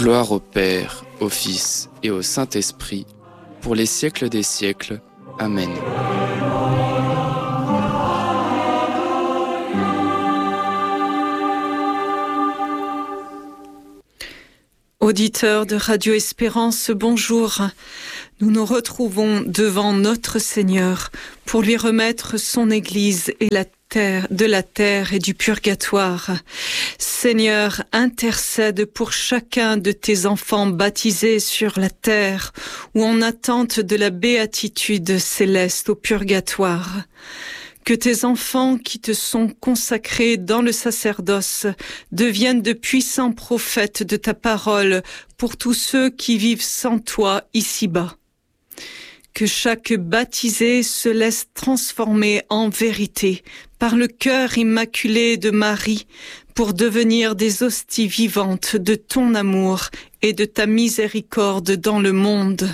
Gloire au Père, au Fils et au Saint-Esprit, pour les siècles des siècles. Amen. Auditeurs de Radio Espérance, bonjour. Nous nous retrouvons devant notre Seigneur pour lui remettre son Église et de la terre et du purgatoire. Seigneur, intercède pour chacun de tes enfants baptisés sur la terre ou en attente de la béatitude céleste au purgatoire. Que tes enfants qui te sont consacrés dans le sacerdoce deviennent de puissants prophètes de ta parole pour tous ceux qui vivent sans toi ici-bas. Que chaque baptisé se laisse transformer en vérité par le cœur immaculé de Marie pour devenir des hosties vivantes de ton amour et de ta miséricorde dans le monde.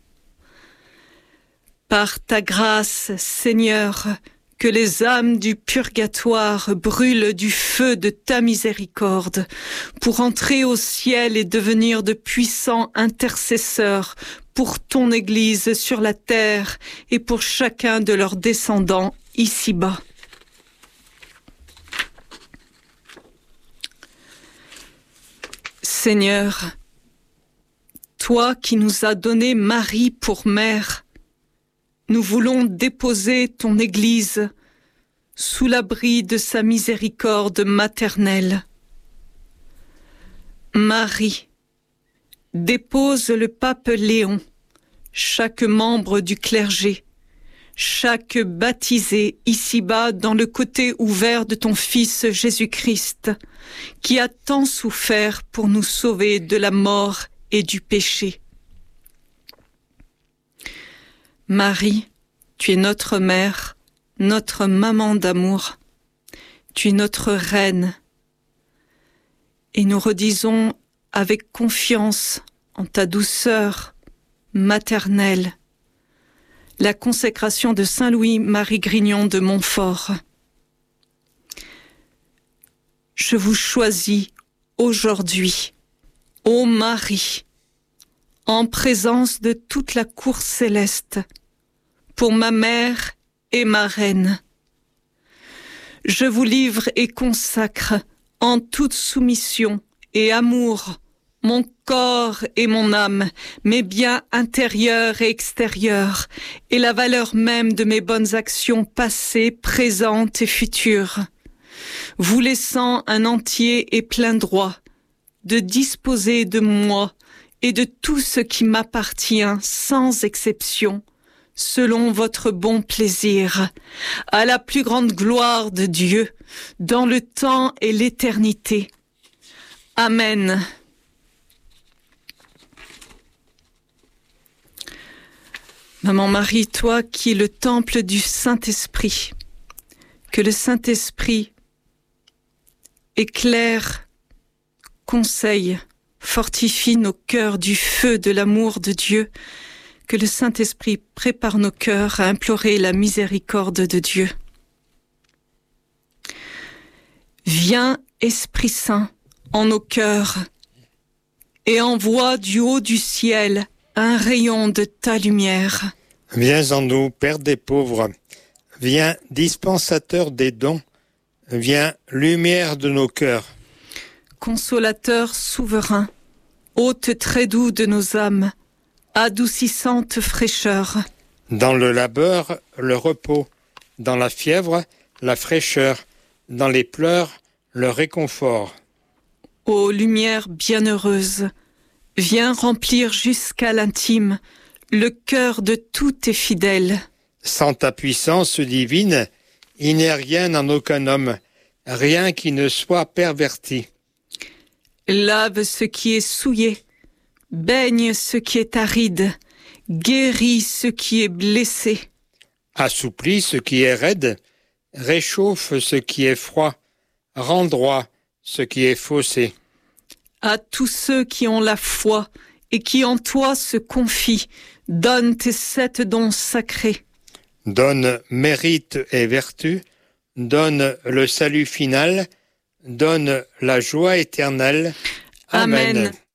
Par ta grâce, Seigneur, que les âmes du purgatoire brûlent du feu de ta miséricorde pour entrer au ciel et devenir de puissants intercesseurs pour ton Église sur la terre et pour chacun de leurs descendants ici-bas. Seigneur, toi qui nous as donné Marie pour mère, nous voulons déposer ton Église sous l'abri de sa miséricorde maternelle. Marie, dépose le pape Léon, chaque membre du clergé, chaque baptisé ici-bas dans le côté ouvert de ton Fils Jésus-Christ, qui a tant souffert pour nous sauver de la mort et du péché. Marie, tu es notre mère, notre maman d'amour, tu es notre reine, et nous redisons avec confiance en ta douceur maternelle la consécration de Saint Louis-Marie Grignon de Montfort. Je vous choisis aujourd'hui, ô Marie, en présence de toute la cour céleste, pour ma mère et ma reine. Je vous livre et consacre en toute soumission et amour mon corps et mon âme, mes biens intérieurs et extérieurs, et la valeur même de mes bonnes actions passées, présentes et futures, vous laissant un entier et plein droit de disposer de moi et de tout ce qui m'appartient sans exception, selon votre bon plaisir, à la plus grande gloire de Dieu, dans le temps et l'éternité. Amen. Maman Marie, toi qui es le temple du Saint-Esprit, que le Saint-Esprit éclaire, conseille, fortifie nos cœurs du feu de l'amour de Dieu, que le Saint-Esprit prépare nos cœurs à implorer la miséricorde de Dieu. Viens, Esprit Saint, en nos cœurs, et envoie du haut du ciel un rayon de ta lumière. Viens en nous, Père des pauvres, viens, dispensateur des dons, viens, lumière de nos cœurs. Consolateur souverain, hôte très doux de nos âmes, adoucissante fraîcheur. Dans le labeur, le repos, dans la fièvre, la fraîcheur, dans les pleurs, le réconfort. Ô lumière bienheureuse, viens remplir jusqu'à l'intime le cœur de tous tes fidèles. Sans ta puissance divine, il n'est rien en aucun homme, rien qui ne soit perverti. Lave ce qui est souillé, baigne ce qui est aride, guéris ce qui est blessé. Assouplis ce qui est raide, réchauffe ce qui est froid, rend droit ce qui est faussé. À tous ceux qui ont la foi et qui en toi se confient, donne tes 7 dons sacrés. Donne mérite et vertu, donne le salut final, donne la joie éternelle. Amen.